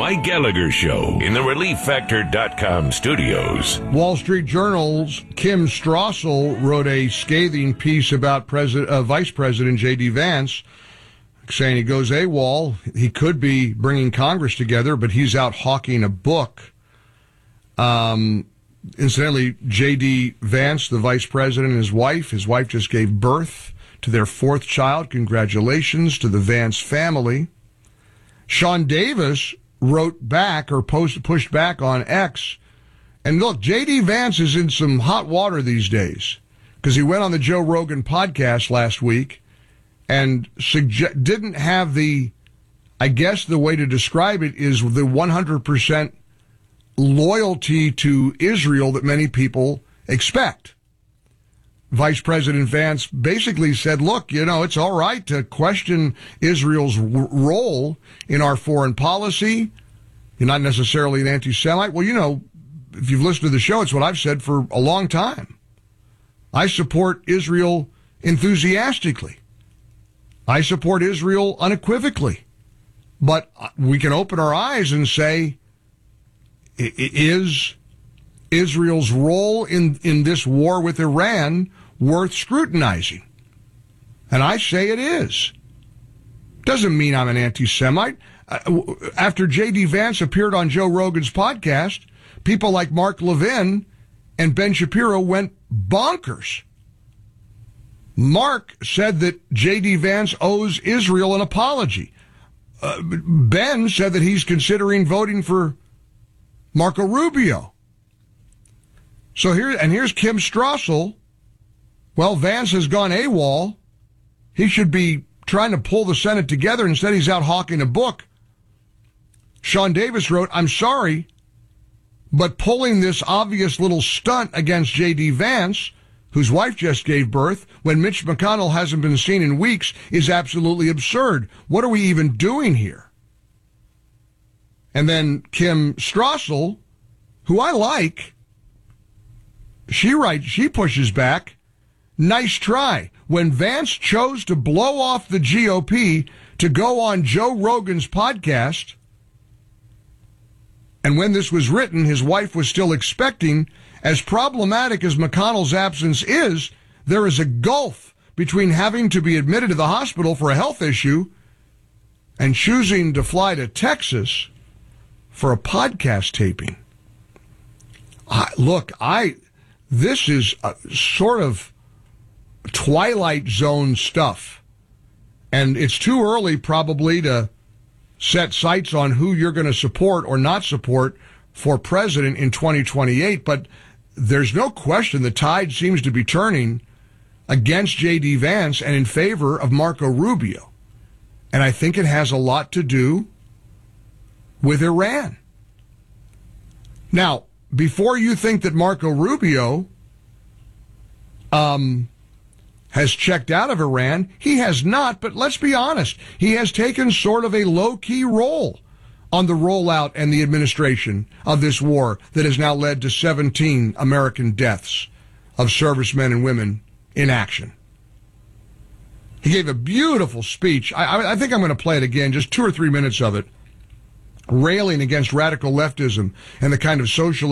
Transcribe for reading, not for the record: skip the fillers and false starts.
Mike Gallagher Show in the ReliefFactor.com studios. Wall Street Journal's Kim Strassel wrote a scathing piece about Vice President J.D. Vance, saying he goes AWOL. He could be bringing Congress together, but he's out hawking a book. Incidentally, J.D. Vance, the vice president, and his wife just gave birth to their fourth child. Congratulations to the Vance family. Sean Davis wrote back or pushed back on X. And look, J.D. Vance is in some hot water these days because he went on the Joe Rogan podcast last week and didn't have the, I guess the way to describe it is the 100% loyalty to Israel that many people expect. Vice President Vance basically said, look, it's all right to question Israel's role in our foreign policy. You're not necessarily an anti-Semite. Well, if you've listened to the show, it's what I've said for a long time. I support Israel enthusiastically. I support Israel unequivocally. But we can open our eyes and say, is Israel's role in this war with Iran worth scrutinizing? And I say it is. Doesn't mean I'm an anti-Semite. After J.D. Vance appeared on Joe Rogan's podcast, people like Mark Levin and Ben Shapiro went bonkers. Mark said that J.D. Vance owes Israel an apology. Ben said that he's considering voting for Marco Rubio. So here's Kim Strassel. Well, Vance has gone AWOL. He should be trying to pull the Senate together. Instead, he's out hawking a book. Sean Davis wrote, I'm sorry, but pulling this obvious little stunt against J.D. Vance, whose wife just gave birth, when Mitch McConnell hasn't been seen in weeks, is absolutely absurd. What are we even doing here? And then Kim Strassel, who I like, she pushes back. Nice try. When Vance chose to blow off the GOP to go on Joe Rogan's podcast, and when this was written, his wife was still expecting, as problematic as McConnell's absence is, there is a gulf between having to be admitted to the hospital for a health issue and choosing to fly to Texas for a podcast taping. This is a sort of Twilight Zone stuff. And it's too early probably to set sights on who you're going to support or not support for president in 2028. But there's no question the tide seems to be turning against J.D. Vance and in favor of Marco Rubio. And I think it has a lot to do with Iran. Now, before you think that Marco Rubio has checked out of Iran, he has not, but let's be honest, he has taken sort of a low-key role on the rollout and the administration of this war that has now led to 17 American deaths of servicemen and women in action. He gave a beautiful speech. I think I'm going to play it again, just 2 or 3 minutes of it, railing against radical leftism and the kind of social